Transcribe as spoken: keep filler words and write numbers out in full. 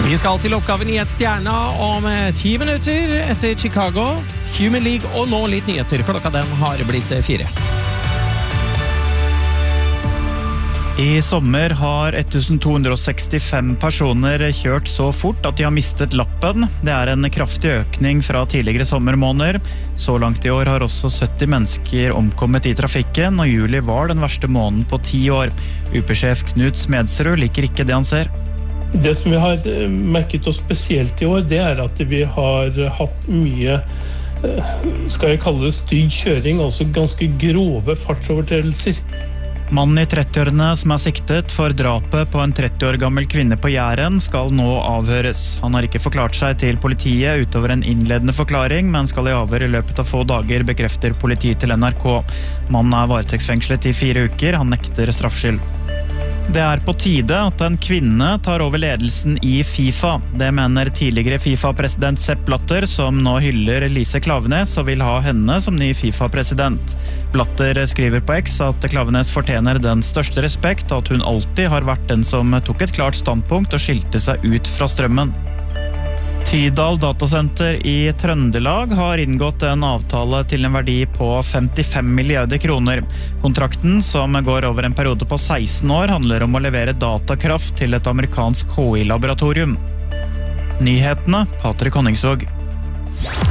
Vi skal til oppgaven i et stjerne om ti minutter etter Chicago, Human League og nå litt nyheter. Klokka den har blitt fire. I sommer har tusen to hundre sekstifem personer kjørt så fort at de har mistet lappen. Det er en kraftig økning fra tidligere sommermåneder. Så langt i år har også sytti mennesker omkommet i trafikken, og juli var den verste måneden på ti år. U P-sjef Knut Smedsrud liker ikke det han ser. Det som vi har merket oss spesielt i år, det er at vi har hatt mye, skal jeg kalle det stygg kjøring, altså ganske grove fartsovertredelser. Mannen i trettiårene som er siktet for drapet på en tretti år gammel kvinne på Jæren skal nå avhøres. Han har ikke forklart seg til politiet utover en innledende forklaring, men skal i avhør i løpet av få dager, bekrefter politiet til N R K. Mannen er varetektsfengslet i fire uker, han nekter straffskyld. Det er på tide at en kvinne tar over ledelsen i FIFA. Det mener tidligere FIFA-president Sepp Blatter, som nå hyller Lise Klaveness og vil ha henne som ny FIFA-president. Blatter skriver på X at Klaveness fortjener den største respekt, og at hun alltid har vært den som tok et klart standpunkt og skilte seg ut fra strømmen. Tydal Datasenter i Trøndelag har inngått en avtale til en verdi på femtifem milliarder kroner. Kontrakten, som går over en periode på seksten år, handler om å levere datakraft til et amerikansk K I-laboratorium. Nyhetene, Patrik Honningsvåg.